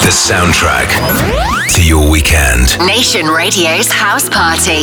The soundtrack to your weekend. Nation Radio's House Party.